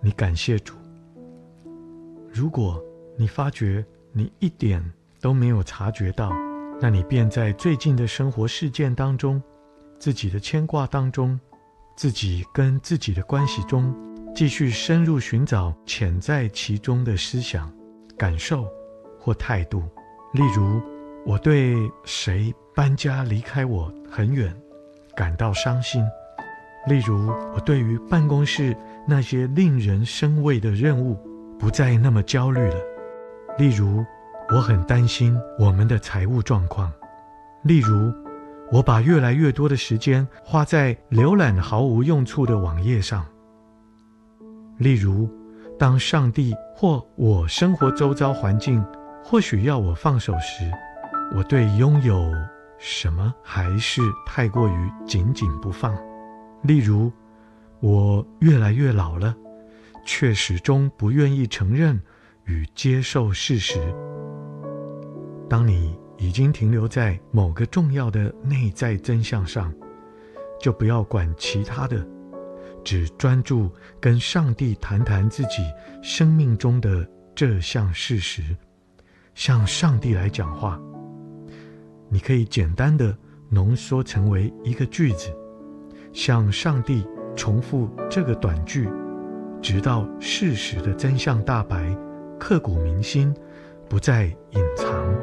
你感谢主。如果你发觉你一点都没有察觉到，那你便在最近的生活事件当中，自己的牵挂当中，自己跟自己的关系中，继续深入寻找潜在其中的思想、感受或态度。例如，我对谁搬家离开我很远感到伤心。例如，我对于办公室那些令人生畏的任务不再那么焦虑了。例如，我很担心我们的财务状况。例如，我把越来越多的时间花在浏览毫无用处的网页上。例如，当上帝或我生活周遭环境或许要我放手时，我对拥有什么还是太过于紧紧不放。例如，我越来越老了，却始终不愿意承认与接受事实。当你已经停留在某个重要的内在真相上，就不要管其他的，只专注跟上帝谈谈自己生命中的这项事实，向上帝来讲话。你可以简单的浓缩成为一个句子，向上帝重复这个短句，直到事实的真相大白，刻骨铭心，不再隐藏。